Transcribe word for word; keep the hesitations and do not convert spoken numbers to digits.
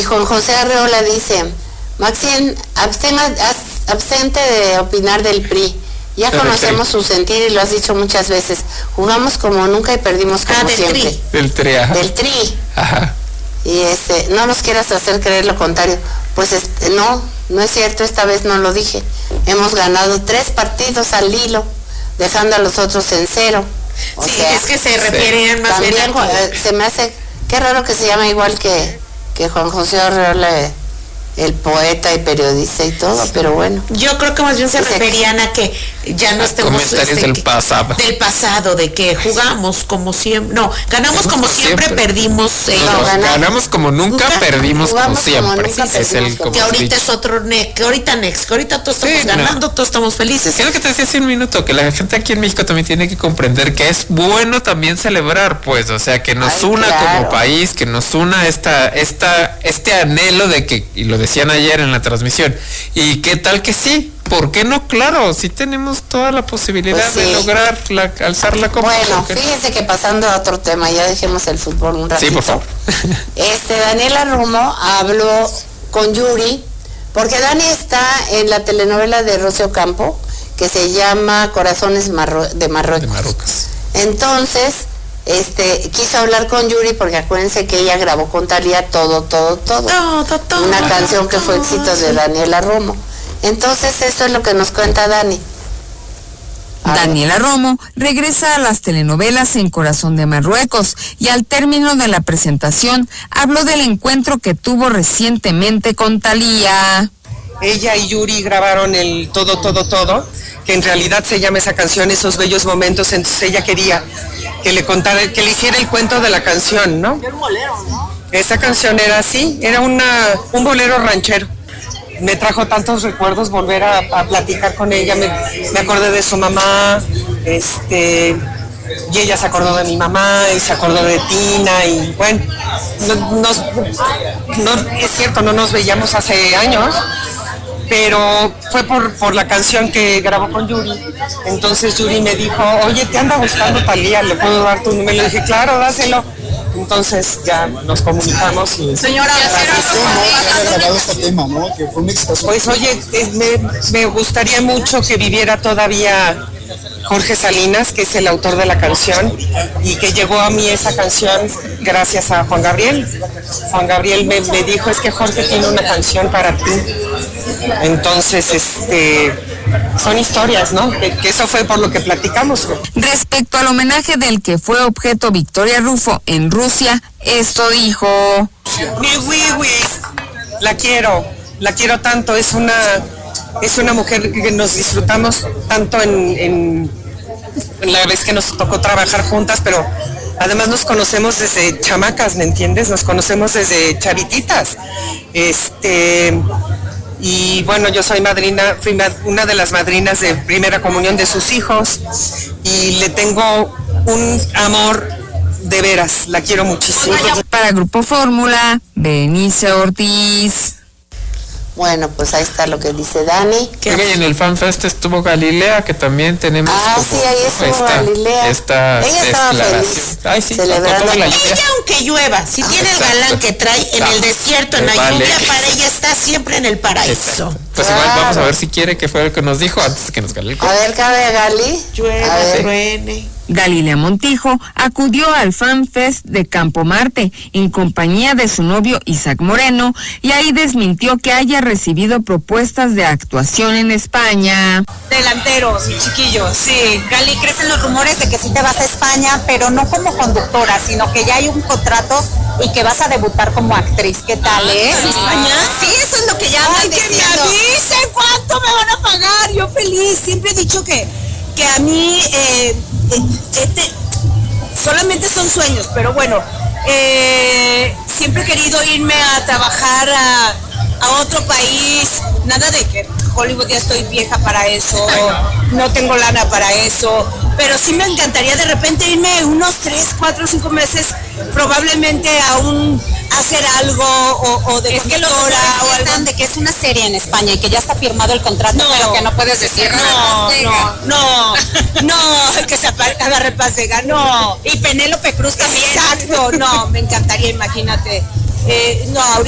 Juan José Arreola dice, Maxine, abstenga, abstente de opinar del P R I. Ya conocemos su sentir y lo has dicho muchas veces. Jugamos como nunca y perdimos como ah, del siempre. Tri. Del Tri, ajá. Del Tri. Ajá. Y este, no nos quieras hacer creer lo contrario. Pues este, no, no es cierto, esta vez no lo dije. Hemos ganado tres partidos al hilo, dejando a los otros en cero. O sí, sea, es que se refieren sí. más También, bien a... eh, se me hace, qué raro que se llama igual que, que Juan José Arreola, el poeta y periodista y todo, pero bueno. Yo creo que más bien se Dice, referían a que ya no estemos... Comentarios este, del que, pasado. Del pasado, de que jugamos como siempre... No, ganamos como, como siempre, siempre, perdimos... Eh, no, no, ganamos, ganamos como nunca, nunca perdimos como siempre. Como nunca es el como que ahorita dicho. es otro... Ne que ahorita next, que ahorita todos estamos sí, ganando, no. todos estamos felices. Es lo que te decía hace un minuto, que la gente aquí en México también tiene que comprender que es bueno también celebrar, pues, o sea, que nos Ay, una claro. como país, que nos una esta, esta, este anhelo de que, y lo decían ayer en la transmisión, y qué tal que sí, ¿por qué no? Claro, sí tenemos toda la posibilidad pues sí. de lograr la, alzar la copa. Bueno, fíjense que pasando a otro tema, ya dejemos el fútbol un ratito. Sí, por favor. Este, Daniela Romo habló con Yuri, porque Dani está en la telenovela de Rocío Campo, que se llama Corazones Marru de Marruecos. De Marruecos. Entonces, este, quiso hablar con Yuri porque acuérdense que ella grabó con Thalía todo, todo, todo. todo, todo Una todo, canción que fue éxito de Daniela Romo. Entonces, eso es lo que nos cuenta Dani. Daniela Romo regresa a las telenovelas en Corazón de Marruecos y al término de la presentación habló del encuentro que tuvo recientemente con Thalía. Ella y Yuri grabaron el Todo, Todo, Todo, que en realidad se llama esa canción, Esos Bellos Momentos, entonces ella quería que le contara, que le hiciera el cuento de la canción, ¿no? Era un bolero, ¿no? Esa canción era así, era una, un bolero ranchero. Me trajo tantos recuerdos volver a, a platicar con ella, me, me acordé de su mamá, este, y ella se acordó de mi mamá, y se acordó de Tina, y bueno, no, nos, no, es cierto, no nos veíamos hace años, pero fue por, por la canción que grabó con Yuri. Entonces Yuri me dijo, oye, te anda buscando Thalía, ¿le puedo dar tu número? Le dije, claro, dáselo. Entonces ya nos comunicamos y... Señora, este tema, ¿no? Que fue un pues oye, me, me gustaría mucho que viviera todavía Jorge Salinas, que es el autor de la canción, y que llegó a mí esa canción gracias a Juan Gabriel. Juan Gabriel me, me dijo, es que Jorge tiene una canción para ti. Entonces, este... son historias, ¿no? Que, que eso fue por lo que platicamos. Respecto al homenaje del que fue objeto Victoria Rufo en Rusia, esto dijo: mi wiwi, la quiero, la quiero tanto, es una, es una mujer que nos disfrutamos tanto en, en, en la vez que nos tocó trabajar juntas, pero además nos conocemos desde chamacas, ¿me entiendes? Nos conocemos desde chavititas. Este... Y bueno, yo soy madrina, fui una de las madrinas de primera comunión de sus hijos y le tengo un amor de veras, la quiero muchísimo. Para Grupo Fórmula, Berenice Ortiz. Bueno, pues ahí está lo que dice Dani. Oiga, y en el FanFest estuvo Galilea, que también tenemos. Ah, como, sí, ahí estuvo esta, Galilea. Esta ella estaba feliz. Ay, sí, celebrando. Con toda la ella, aunque llueva, si ah, tiene exacto. el galán que trae en ah, el desierto, en la vale. lluvia, para ella está siempre en el paraíso. Exacto. Pues claro. Igual vamos a ver si quiere, que fue lo que nos dijo antes de que nos gale el A ver, cabe Gali. Llueve, truene. Galilea Montijo acudió al FanFest de Campo Marte en compañía de su novio Isaac Moreno y ahí desmintió que haya recibido propuestas de actuación en España. Delanteros, mi chiquillo, sí. Gali, crecen los rumores de que sí te vas a España, pero no como conductora, sino que ya hay un contrato y que vas a debutar como actriz. ¿Qué tal, eh? ¿En España? Sí, eso es lo que ya Ay, que me avisen cuánto me van a pagar. Yo feliz, siempre he dicho que, que a mí... Eh, Este, solamente son sueños, pero bueno, eh, siempre he querido irme a trabajar a, a otro país, nada de que Hollywood ya estoy vieja para eso, no tengo lana para eso, pero sí me encantaría de repente irme unos tres, cuatro, cinco meses, probablemente a un hacer algo o, o de es que lo o algo de que es una serie en España y que ya está firmado el contrato, no, pero que no puedes decir no, no, no, no, que se agarre pasega, no, y Penélope Cruz también. Exacto, no, me encantaría, imagínate, eh, no,